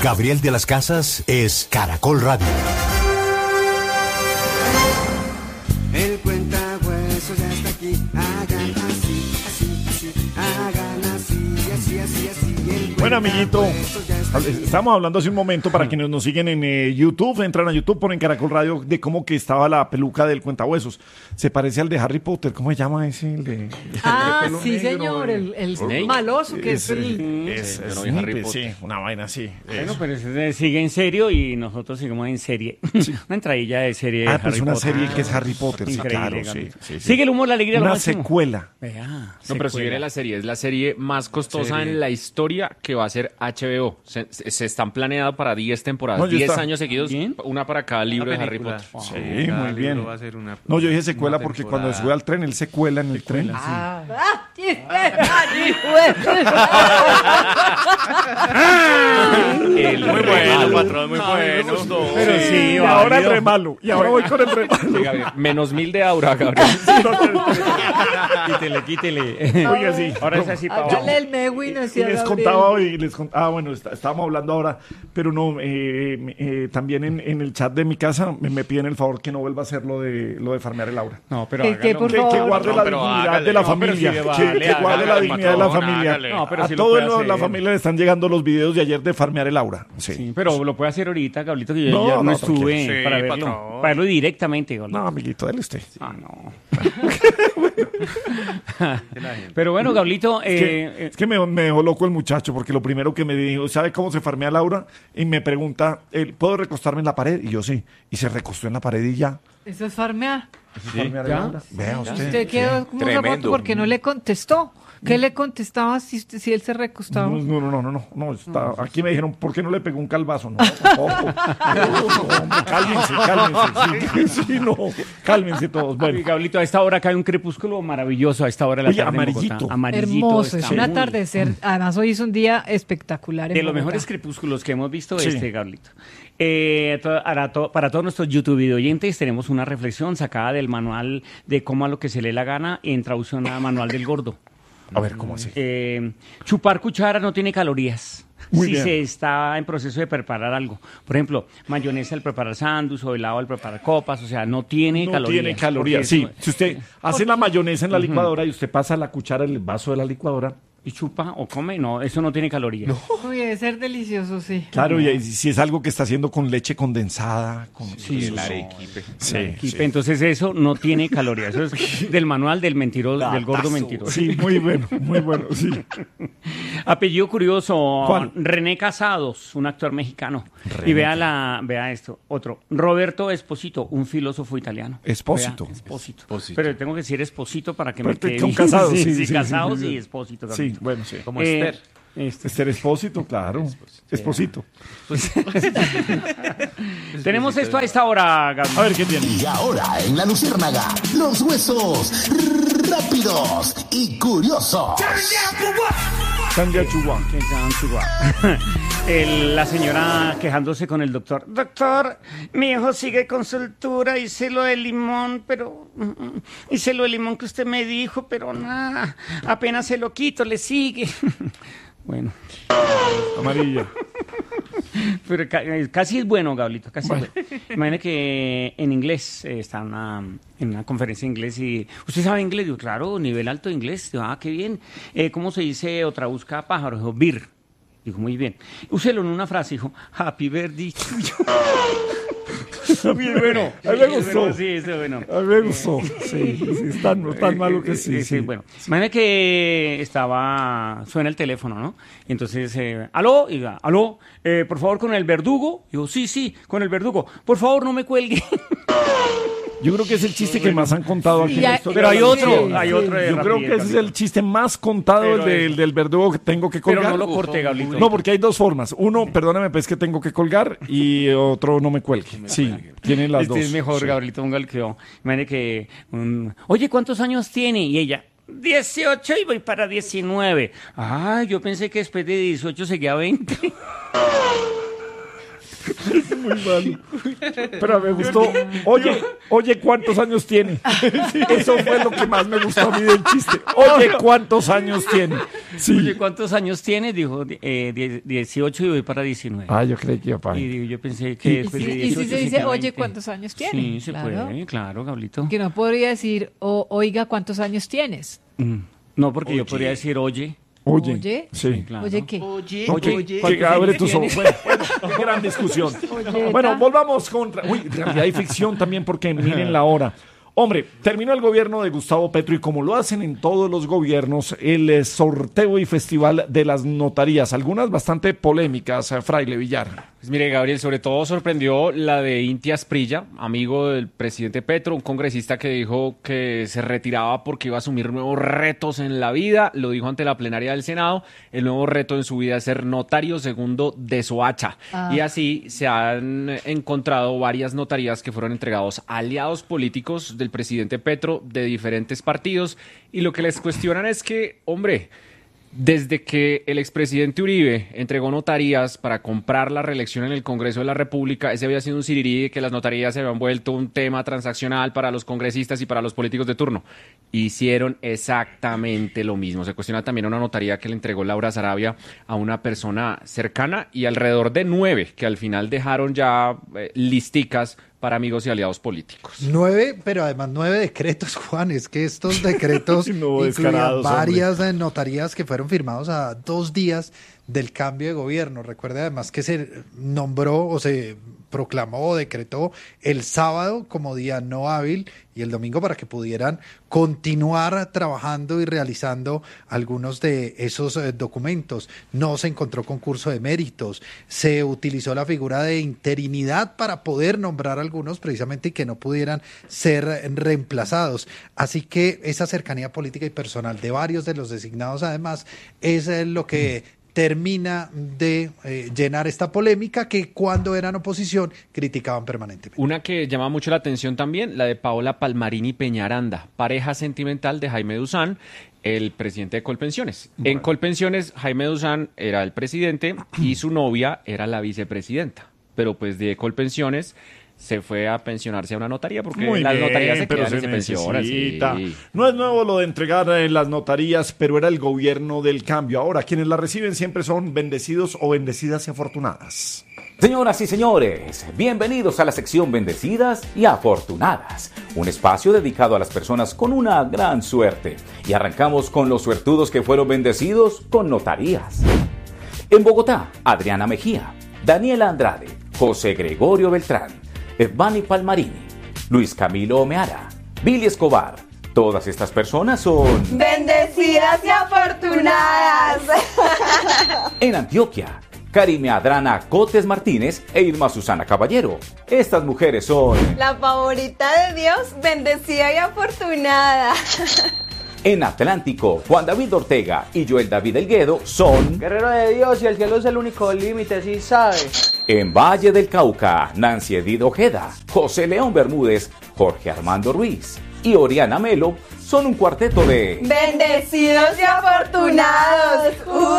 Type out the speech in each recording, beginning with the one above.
Gabriel de las Casas es Caracol Radio. El cuentahuesos ya está aquí. Hagan así, así, así. Hagan así, así, así, así. Bueno, amiguito, estamos hablando hace un momento para quienes nos siguen en YouTube, entran a YouTube, ponen Caracol Radio, de cómo que estaba la peluca del cuentahuesos. Se parece al de Harry Potter, ¿cómo se llama ese? El de sí, negro, señor, el maloso que es Snape, sí, una vaina así. Bueno, pero ese sigue en serio y nosotros seguimos en serie. Sí. Una entradilla de serie de pues Harry una Potter. serie que es Harry Potter, sí, claro, sí. Sigue el humor, la alegría, una lo máximo. Secuela. No, pero si viene la serie, es la serie más costosa en la historia que va a ser HBO. Se están planeadas para 10 temporadas, 10 años seguidos, una para cada libro de Harry Potter. Sí, muy bien. No, yo dije secuela porque cuando sube al tren, él se cuela en el tren. Muy bueno, patrón, muy bueno. Pero sí, y ahora el remalo. Y ahora voy con el remalo. Menos 1000 de aura, Gabriel. Quítele. Oiga, sí. Ahora es así para abajo. Y les contaba hoy, bueno, estábamos hablando ahora, pero no, también en el chat de mi casa me piden el favor que no vuelva a hacer lo de farmear el aura. No, pero que guarde la dignidad de la familia. Que guarde la dignidad de la familia. A toda la familia le están llegando los videos de ayer de farmear el aura. Sí, pero lo puede hacer ahorita, Gablito, que yo ya no estuve para verlo. Para verlo directamente, Gablito. No, amiguito, dale usted. No. Pero bueno, Gablito... Es que me dejó loco el muchacho, porque lo primero que me dijo, ¿sabe cómo se farmea Laura? Y me pregunta, ¿puedo recostarme en la pared? Y yo sí. Y se recostó en la pared y ya. ¿Eso es farmear? Farmear Laura. Vea usted quedó como remoto porque no le contestó. ¿Qué le contestaba si él se recostaba? No, aquí me dijeron, ¿por qué no le pegó un calvazo? No, tampoco. Cálmense. Sí, no, cálmense todos. Bueno, Gablito, a esta hora cae un crepúsculo maravilloso, a esta hora de la tarde. Amarillito. Hermoso, es un atardecer. Además, hoy es un día espectacular. De los mejores crepúsculos que hemos visto, Gablito. Para todos nuestros YouTube video oyentes tenemos una reflexión sacada del manual de cómo a lo que se lee la gana en traducción a Manual del Gordo. A ver, ¿cómo así? Chupar cuchara no tiene calorías. Muy si bien. Se está en proceso de preparar algo. Por ejemplo, mayonesa al preparar sándwich o helado al preparar copas, o sea, no tiene calorías. No tiene calorías, sí. Si usted hace la mayonesa en la licuadora y usted pasa la cuchara en el vaso de la licuadora y chupa o come, no, eso no tiene calorías. No. Uy, debe ser delicioso, sí. Claro, y si es algo que está haciendo con leche condensada, con el arequipe. Sí. Entonces eso no tiene calorías. Eso es del manual del mentiroso, del gordo mentiroso. Sí, muy bueno, sí. Apellido curioso, ¿cuál? René Casados, un actor mexicano. Y vea esto, otro. Roberto Esposito, un filósofo italiano. Esposito. Pero tengo que decir Esposito para que me quede. Son casados, sí, casados y Esposito. Sí, bueno, sí. Como Esther. Esther Espósito, claro. Esposito. Tenemos esto a esta hora, Gabriel. A ver, ¿qué tiene? Y ahora, en La Luciérnaga, los huesos rápidos y curiosos. La señora quejándose con el doctor. Doctor, mi hijo sigue con soltura, hice lo de limón, pero... hice lo de limón que usted me dijo, pero nada, apenas se lo quito, le sigue. Bueno. Amarilla. Pero casi es bueno, Gablito, casi es bueno. Imagina que en inglés, está en una conferencia en inglés y... ¿Usted sabe inglés? Digo, claro, nivel alto de inglés. Digo, qué bien. ¿Cómo se dice otra busca pájaro? Dijo, beer. Dijo, muy bien. Úselo en una frase, dijo, happy birthday to you. Muy bueno. A mí me gustó. Sí, eso es bueno. A mí me gustó. Sí, es tan malo que sí. Bueno, imagina que suena el teléfono, ¿no? Y entonces, aló, por favor, con el verdugo. Digo, sí, con el verdugo. Por favor, no me cuelgue. Yo creo que es el chiste que más han contado aquí en la historia. Pero hay otro. Yo creo que ese es el chiste más contado, el del verdugo que tengo que colgar. Pero no lo corté, Gablito. No, porque hay dos formas. Uno, perdóname, pues que tengo que colgar, y otro, no me cuelgue. Sí, tienen las dos. Es mejor, sí. Gabrielito, ponga el que yo. Imagínate que... Oye, ¿cuántos años tiene? Y ella... 18 y voy para 19. Yo pensé que después de 18 seguía 20. Es muy malo. Pero me gustó. Oye, ¿cuántos años tiene? Eso fue lo que más me gustó a mí del chiste. Oye, ¿cuántos años tiene? Sí. Oye, ¿cuántos años tienes? Dijo 18 y voy para 19. Ah, yo creí que iba para... Y yo pensé que después de 18 y si se dice, queda oye, 20. ¿cuántos años tienes? Sí, se puede, claro, Gablito. Que no podría decir, oiga, ¿cuántos años tienes? No, porque yo podría decir, oye. Oye. Sí. Claro. ¿Oye qué? Oye, ¿cuántos abre años tus ojos. tienes? Bueno, qué gran discusión. Oye, Bueno, volvamos con... Uy, realidad y ficción también, porque miren la hora. Hombre, terminó el gobierno de Gustavo Petro y como lo hacen en todos los gobiernos, el sorteo y festival de las notarías, algunas bastante polémicas, Fraile Villar. Pues mire, Gabriel, sobre todo sorprendió la de Inti Asprilla, amigo del presidente Petro, un congresista que dijo que se retiraba porque iba a asumir nuevos retos en la vida, lo dijo ante la plenaria del Senado, el nuevo reto en su vida es ser notario segundo de Soacha. Y así se han encontrado varias notarías que fueron entregados a aliados políticos del presidente Petro de diferentes partidos, y lo que les cuestionan es que, hombre, desde que el expresidente Uribe entregó notarías para comprar la reelección en el Congreso de la República, ese había sido un sirirí de que las notarías se habían vuelto un tema transaccional para los congresistas y para los políticos de turno. Hicieron exactamente lo mismo. Se cuestiona también una notaría que le entregó Laura Sarabia a una persona cercana y alrededor de 9 que al final dejaron ya listicas para amigos y aliados políticos. 9, pero además 9 decretos, Juan. Es que estos decretos incluían varias notarías que fueron firmados a 2 días del cambio de gobierno. Recuerde además que se nombró o se proclamó o decretó el sábado como día no hábil y el domingo para que pudieran continuar trabajando y realizando algunos de esos documentos. No se encontró concurso de méritos, se utilizó la figura de interinidad para poder nombrar algunos precisamente y que no pudieran ser reemplazados. Así que esa cercanía política y personal de varios de los designados además es lo que termina de llenar esta polémica que cuando eran oposición criticaban permanentemente. Una que llama mucho la atención también, la de Paola Palmarini Peñaranda, pareja sentimental de Jaime Duzán, el presidente de Colpensiones. Bueno. En Colpensiones, Jaime Duzán era el presidente y su novia era la vicepresidenta. Pero pues de Colpensiones se fue a pensionarse a una notaría porque las notarías se quedan y se pensionan. Sí. No es nuevo lo de entregar las notarías, pero era el gobierno del cambio. Ahora, quienes la reciben siempre son bendecidos o bendecidas y afortunadas. Señoras y señores, bienvenidos a la sección Bendecidas y Afortunadas, un espacio dedicado a las personas con una gran suerte. Y arrancamos con los suertudos que fueron bendecidos con notarías. En Bogotá, Adriana Mejía, Daniela Andrade, José Gregorio Beltrán, Evani Palmarini, Luis Camilo Omeara, Billy Escobar. Todas estas personas son bendecidas y afortunadas. En Antioquia, Karime Adrana Cotes Martínez e Irma Susana Caballero. Estas mujeres son la favorita de Dios, bendecida y afortunada. En Atlántico, Juan David Ortega y Joel David Elguedo son guerrero de Dios y el cielo es el único límite, sí sabe. En Valle del Cauca, Nancy Edith Ojeda, José León Bermúdez, Jorge Armando Ruiz y Oriana Melo son un cuarteto de bendecidos y afortunados.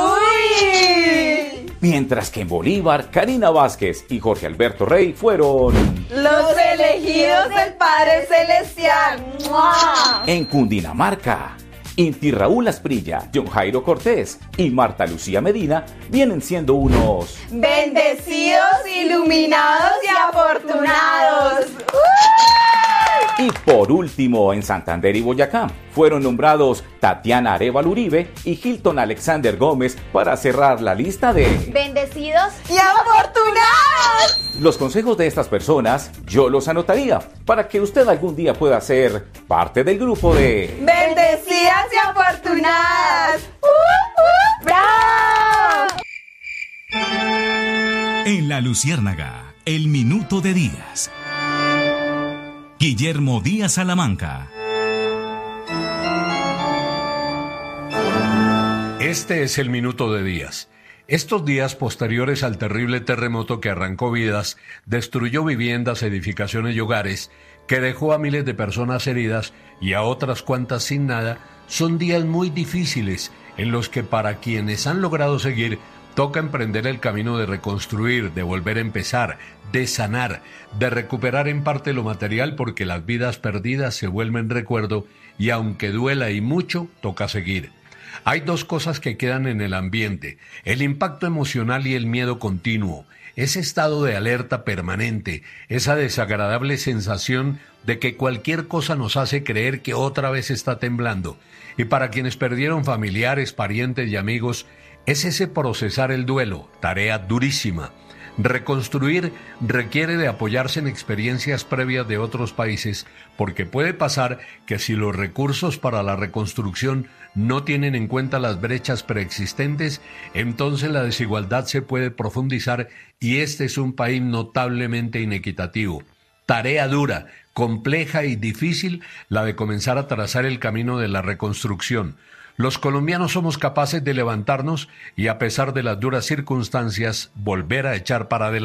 ¡Uy! Mientras que en Bolívar, Karina Vázquez y Jorge Alberto Rey fueron los elegidos del Padre Celestial. ¡Mua! En Cundinamarca, Inti Raúl Asprilla, John Jairo Cortés y Marta Lucía Medina vienen siendo unos bendecidos, iluminados y afortunados. Y por último, en Santander y Boyacá, fueron nombrados Tatiana Arévalo Uribe y Hilton Alexander Gómez para cerrar la lista de bendecidos y afortunados. Los consejos de estas personas yo los anotaría para que usted algún día pueda ser parte del grupo de bendecidas y afortunadas. ¡Bravo! En La Luciérnaga, el minuto de Díaz. Guillermo Díaz Salamanca. Este es el minuto de Díaz. Estos días posteriores al terrible terremoto que arrancó vidas, destruyó viviendas, edificaciones y hogares, que dejó a miles de personas heridas y a otras cuantas sin nada, son días muy difíciles en los que para quienes han logrado seguir, toca emprender el camino de reconstruir, de volver a empezar, de sanar, de recuperar en parte lo material porque las vidas perdidas se vuelven recuerdo y aunque duela y mucho, toca seguir. Hay dos cosas que quedan en el ambiente: el impacto emocional y el miedo continuo. Ese estado de alerta permanente, esa desagradable sensación de que cualquier cosa nos hace creer que otra vez está temblando. Y para quienes perdieron familiares, parientes y amigos, es ese procesar el duelo, tarea durísima. Reconstruir requiere de apoyarse en experiencias previas de otros países, porque puede pasar que si los recursos para la reconstrucción no tienen en cuenta las brechas preexistentes, entonces la desigualdad se puede profundizar y este es un país notablemente inequitativo. Tarea dura, compleja y difícil la de comenzar a trazar el camino de la reconstrucción. Los colombianos somos capaces de levantarnos y, a pesar de las duras circunstancias, volver a echar para adelante.